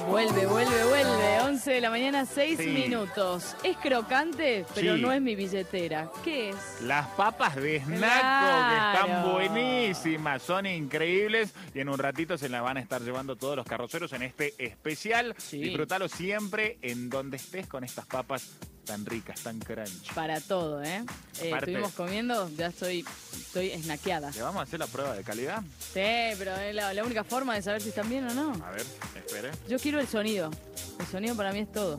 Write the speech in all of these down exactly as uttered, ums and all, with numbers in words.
Vuelve, vuelve, vuelve. once de la mañana, seis Sí. minutos. Es crocante, pero Sí. no es mi billetera. ¿Qué es? Las papas de Snaco, Claro. que están buenísimas, son increíbles. Y en un ratito se las van a estar llevando todos los carroceros en este especial. Sí. Disfrútalo siempre en donde estés con estas papas tan ricas, tan crunchy. Para todo, ¿eh? eh Aparte- estuvimos comiendo, ya estoy, estoy snackeada. ¿Le vamos a hacer la prueba de calidad? Sí, pero es la, la única forma de saber si están bien o no. A ver, espere. Yo quiero el sonido. El sonido para mí es todo.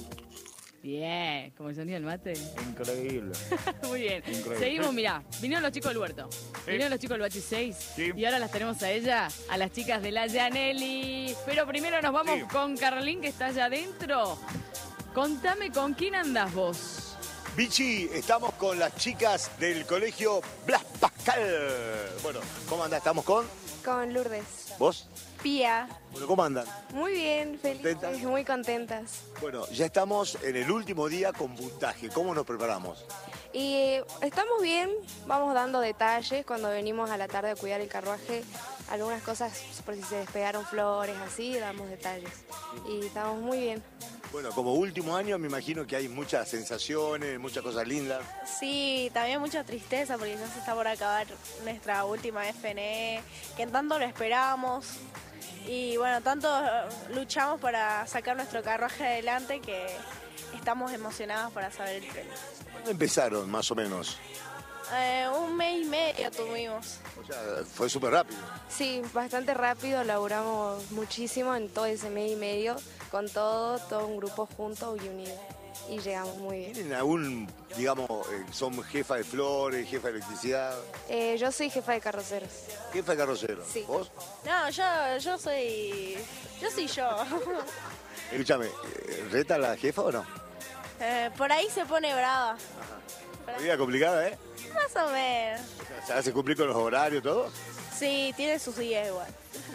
Bien, como el sonido del mate. Increíble. Muy bien. Increíble. Seguimos, mirá. Vinieron los chicos del huerto. Vinieron los chicos del Bachi seis. Sí. Y ahora las tenemos a ella, a las chicas de la Yaneli. Pero primero nos vamos Sí. con Carlín, que está allá adentro. Contame con quién andás vos. Vichy, estamos con las chicas del colegio Blas Pascal. Bueno, ¿cómo andan? ¿Estamos con Con Lourdes. vos? Pía. Bueno, ¿cómo andan? Muy bien, felices, ¿Contentas? muy contentas. Bueno, ya estamos en el último día con puntaje. ¿Cómo nos preparamos? Y estamos bien, vamos dando detalles cuando venimos a la tarde a cuidar el carruaje. Algunas cosas, por si se despegaron flores, así, damos detalles. Y estamos muy bien. Bueno, como último año me imagino que hay muchas sensaciones, muchas cosas lindas. Sí, también mucha tristeza porque ya se está por acabar nuestra última F N E, que tanto lo esperábamos y bueno, tanto eh, luchamos para sacar nuestro carruaje adelante que estamos emocionados para saber el premio. ¿Cuándo empezaron, más o menos? Eh, un mes y medio tuvimos. O sea, fue súper rápido. Sí, bastante rápido, laburamos muchísimo en todo ese mes y medio, con todo, todo un grupo junto y unido. Y llegamos muy bien. ¿Tienen algún, digamos, eh, son jefa de flores, jefa de electricidad? Eh, yo soy jefa de carroceros. Jefa de carrocero. Sí. ¿Vos? No, yo, yo soy, yo soy yo. Escúchame, eh, ¿reta la jefa o no? Eh, por ahí se pone brava, Una vida complicada, ¿eh? más o menos. O sea, ¿se hace cumplir con los horarios, todo? Sí, tiene sus días igual.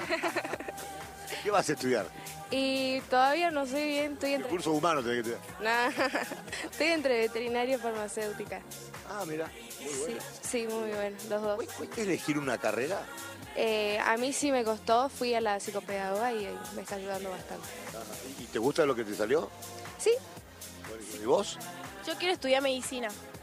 ¿Qué vas a estudiar? Y todavía no sé bien, estoy entre... Curso humano tenés que estudiar. Nah, estoy entre veterinaria y farmacéutica. Ah, mira, muy Sí, bueno. sí, muy bueno, los dos. ¿Puedes elegir una carrera? Eh, a mí sí me costó, fui a la psicopedagoga y eh, me está ayudando bastante. ¿Y te gusta lo que te salió? Sí, Bueno, ¿y vos? Yo quiero estudiar medicina.